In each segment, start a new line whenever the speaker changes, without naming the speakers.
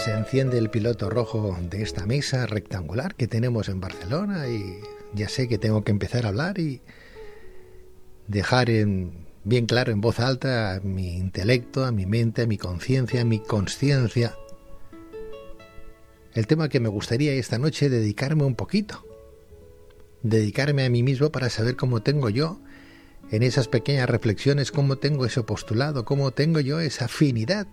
Se enciende el piloto rojo de esta mesa rectangular que tenemos en Barcelona y ya sé que tengo que empezar a hablar y dejar bien claro en voz alta a mi intelecto, a mi mente, a mi conciencia, a mi consciencia. El tema que me gustaría esta noche dedicarme un poquito. Dedicarme a mí mismo para saber cómo tengo yo, en esas pequeñas reflexiones, cómo tengo ese postulado, cómo tengo yo esa afinidad.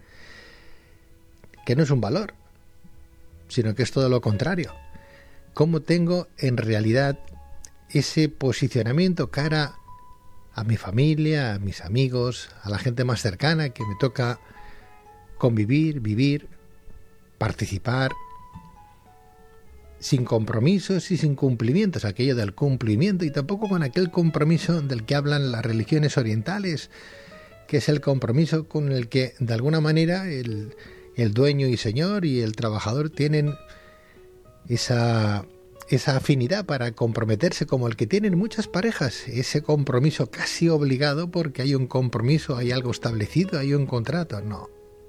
Que no es un valor, sino que es todo lo contrario. Cómo tengo en realidad ese posicionamiento cara a mi familia, a mis amigos, a la gente más cercana que me toca convivir, vivir, participar, sin compromisos y sin cumplimientos, aquello del cumplimiento, y tampoco con aquel compromiso del que hablan las religiones orientales, que es el compromiso con el que de alguna manera el dueño y señor y el trabajador tienen esa afinidad para comprometerse, como el que tienen muchas parejas, ese compromiso casi obligado porque hay un compromiso, hay algo establecido, hay un contrato. No.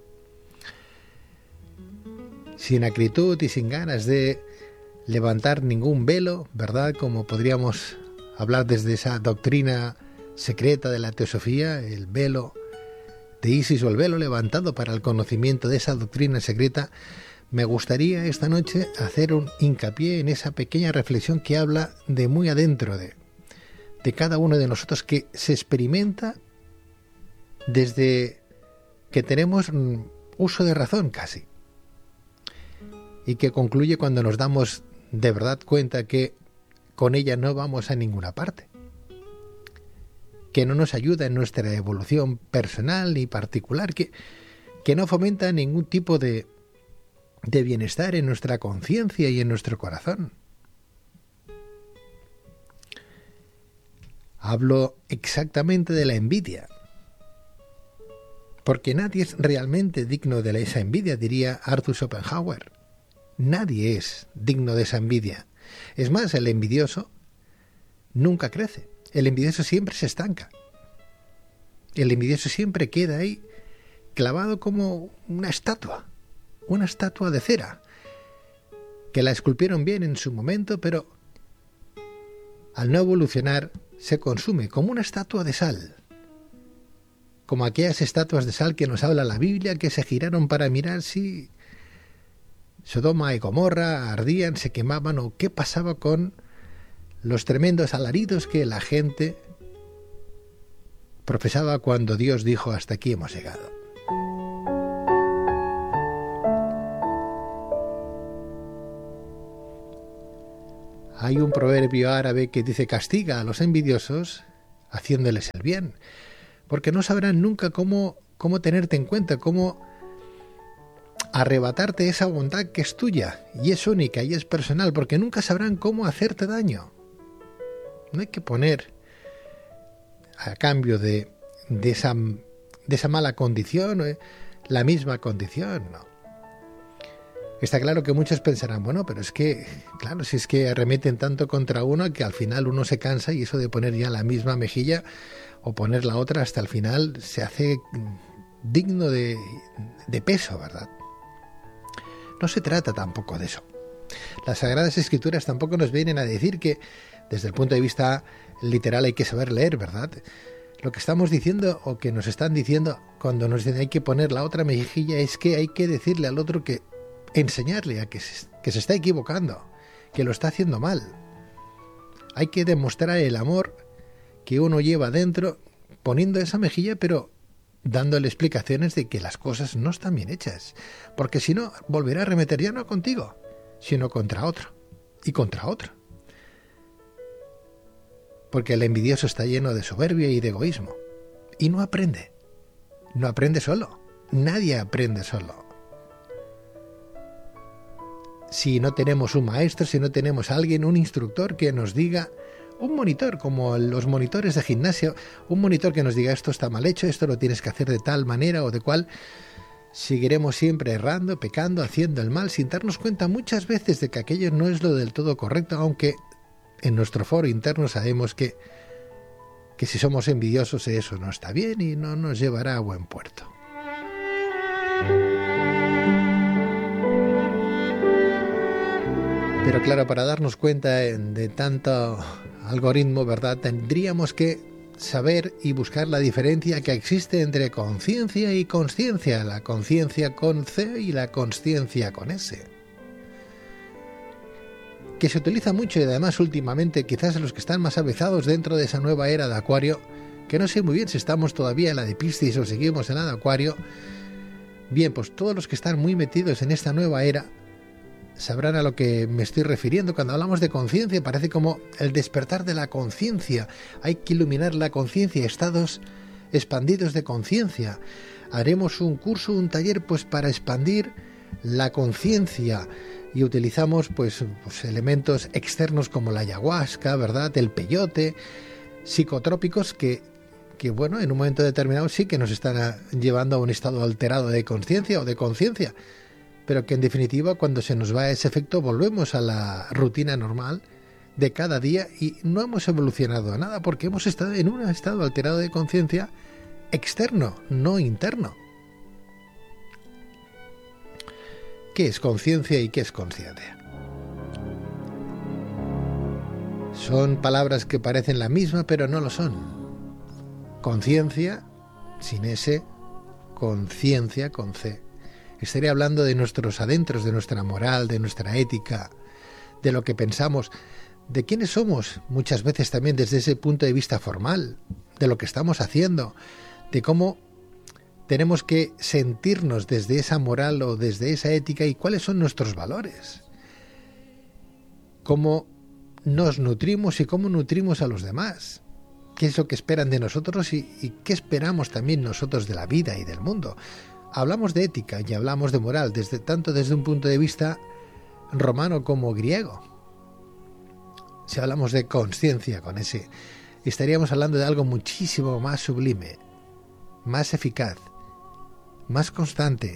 Sin acritud y sin ganas de levantar ningún velo, ¿verdad? Como podríamos hablar desde esa doctrina secreta de la teosofía, el velo de Isis o el velo levantado para el conocimiento de esa doctrina secreta. Me gustaría esta noche hacer un hincapié en esa pequeña reflexión que habla de muy adentro de cada uno de nosotros, que se experimenta desde que tenemos uso de razón casi, y que concluye cuando nos damos de verdad cuenta que con ella no vamos a ninguna parte, que no nos ayuda en nuestra evolución personal ni particular, que no fomenta ningún tipo de bienestar en nuestra conciencia y en nuestro corazón. Hablo exactamente de la envidia, porque nadie es realmente digno de esa envidia, diría Arthur Schopenhauer. Nadie es digno de esa envidia. Es más, el envidioso nunca crece. El envidioso siempre se estanca. El envidioso siempre queda ahí, clavado como una estatua de cera, que la esculpieron bien en su momento, pero al no evolucionar se consume como una estatua de sal, como aquellas estatuas de sal que nos habla la Biblia, que se giraron para mirar si Sodoma y Gomorra ardían, se quemaban, o qué pasaba con los tremendos alaridos que la gente profesaba cuando Dios dijo: hasta aquí hemos llegado. Hay un proverbio árabe que dice: castiga a los envidiosos haciéndoles el bien, porque no sabrán nunca cómo tenerte en cuenta, cómo arrebatarte esa bondad que es tuya y es única y es personal, porque nunca sabrán cómo hacerte daño. No hay que poner a cambio de esa mala condición la misma condición, no. Está claro que muchos pensarán, bueno, pero es que, claro, si es que arremeten tanto contra uno que al final uno se cansa, y eso de poner ya la misma mejilla o poner la otra hasta el final se hace digno de peso, ¿verdad? No se trata tampoco de eso. Las Sagradas Escrituras tampoco nos vienen a decir que desde el punto de vista literal hay que saber leer, ¿verdad? Lo que estamos diciendo, o que nos están diciendo cuando nos dicen hay que poner la otra mejilla, es que hay que decirle al otro, que enseñarle a que se está equivocando, que lo está haciendo mal. Hay que demostrar el amor que uno lleva dentro poniendo esa mejilla, pero dándole explicaciones de que las cosas no están bien hechas, porque si no, volverá a arremeter ya no contigo, sino contra otro y contra otro. Porque el envidioso está lleno de soberbia y de egoísmo, y no aprende solo, nadie aprende solo. Si no tenemos un maestro, si no tenemos a alguien, un instructor que nos diga, un monitor, como los monitores de gimnasio, un monitor que nos diga esto está mal hecho, esto lo tienes que hacer de tal manera o de cual, seguiremos siempre errando, pecando, haciendo el mal, sin darnos cuenta muchas veces de que aquello no es lo del todo correcto, aunque en nuestro foro interno sabemos que si somos envidiosos eso no está bien y no nos llevará a buen puerto. Pero claro, para darnos cuenta de tanto algoritmo, ¿verdad?, tendríamos que saber y buscar la diferencia que existe entre conciencia y consciencia, la conciencia con C y la consciencia con S, que se utiliza mucho y además últimamente quizás los que están más avezados dentro de esa nueva era de Acuario, que no sé muy bien si estamos todavía en la de Piscis o seguimos en la de Acuario. Bien, pues todos los que están muy metidos en esta nueva era sabrán a lo que me estoy refiriendo. Cuando hablamos de conciencia, parece como el despertar de la conciencia. Hay que iluminar la conciencia, estados expandidos de conciencia. Haremos un curso, un taller, pues para expandir la conciencia, y utilizamos pues elementos externos como la ayahuasca, ¿verdad?, el peyote, psicotrópicos que bueno, en un momento determinado sí que nos están llevando a un estado alterado de conciencia o de conciencia, pero que en definitiva cuando se nos va ese efecto volvemos a la rutina normal de cada día y no hemos evolucionado a nada porque hemos estado en un estado alterado de conciencia externo, no interno. ¿Qué es conciencia y qué es consciencia? Son palabras que parecen la misma, pero no lo son. Conciencia, sin S, conciencia, con C. Estaría hablando de nuestros adentros, de nuestra moral, de nuestra ética, de lo que pensamos, de quiénes somos, muchas veces también desde ese punto de vista formal, de lo que estamos haciendo, de cómo tenemos que sentirnos desde esa moral o desde esa ética y cuáles son nuestros valores, cómo nos nutrimos y cómo nutrimos a los demás, qué es lo que esperan de nosotros y qué esperamos también nosotros de la vida y del mundo. Hablamos de ética y hablamos de moral tanto desde un punto de vista romano como griego. Si hablamos de conciencia con ese, estaríamos hablando de algo muchísimo más sublime, más eficaz, más constante,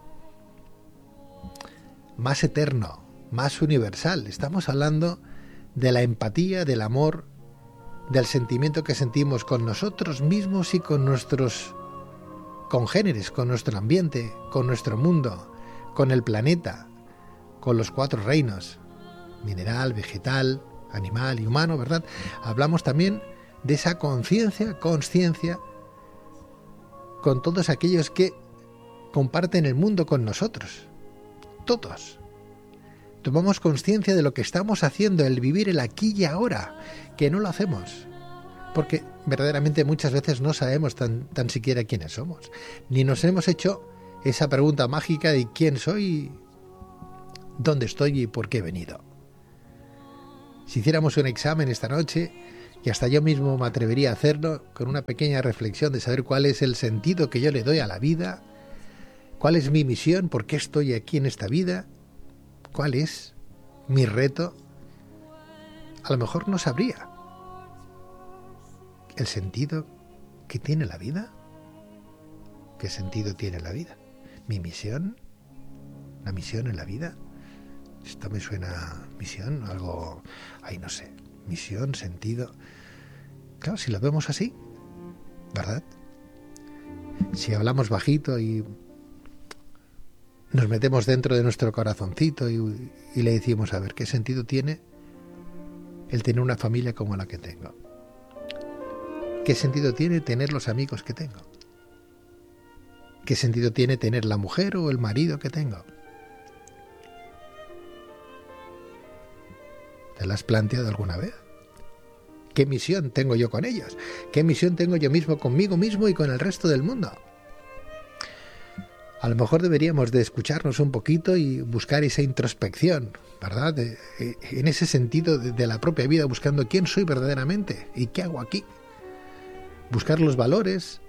más eterno, más universal. Estamos hablando de la empatía, del amor, del sentimiento que sentimos con nosotros mismos y con nuestros congéneres, con nuestro ambiente, con nuestro mundo, con el planeta, con los 4 reinos, mineral, vegetal, animal y humano, ¿verdad? Hablamos también de esa conciencia, consciencia, con todos aquellos que comparten el mundo con nosotros. Todos. Tomamos conciencia de lo que estamos haciendo, el vivir el aquí y ahora, que no lo hacemos. Porque verdaderamente muchas veces no sabemos tan siquiera quiénes somos. Ni nos hemos hecho esa pregunta mágica de quién soy, dónde estoy y por qué he venido. Si hiciéramos un examen esta noche, y hasta yo mismo me atrevería a hacerlo, con una pequeña reflexión de saber cuál es el sentido que yo le doy a la vida, cuál es mi misión, por qué estoy aquí en esta vida, cuál es mi reto, a lo mejor no sabría el sentido que tiene la vida. ¿Qué sentido tiene la vida? ¿Mi misión? ¿La misión en la vida? Esto me suena misión, algo, ay, no sé, misión, sentido. Claro, si lo vemos así, ¿verdad? Si hablamos bajito y nos metemos dentro de nuestro corazoncito y le decimos, a ver, ¿qué sentido tiene el tener una familia como la que tengo? ¿Qué sentido tiene tener los amigos que tengo? ¿Qué sentido tiene tener la mujer o el marido que tengo? ¿Te lo has planteado alguna vez? ¿Qué misión tengo yo con ellos? ¿Qué misión tengo yo mismo conmigo mismo y con el resto del mundo? A lo mejor deberíamos de escucharnos un poquito y buscar esa introspección, ¿verdad? En ese sentido de la propia vida, buscando quién soy verdaderamente y qué hago aquí. Buscar los valores,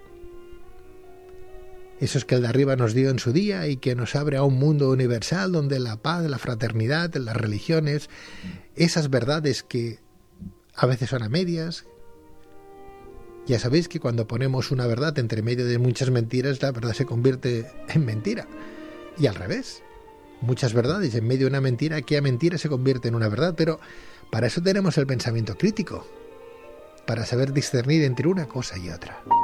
esos que el de arriba nos dio en su día y que nos abre a un mundo universal donde la paz, la fraternidad, las religiones, esas verdades que a veces son a medias. Ya sabéis que cuando ponemos una verdad entre medio de muchas mentiras, la verdad se convierte en mentira. Y al revés, muchas verdades en medio de una mentira, aquella mentira se convierte en una verdad. Pero para eso tenemos el pensamiento crítico, para saber discernir entre una cosa y otra.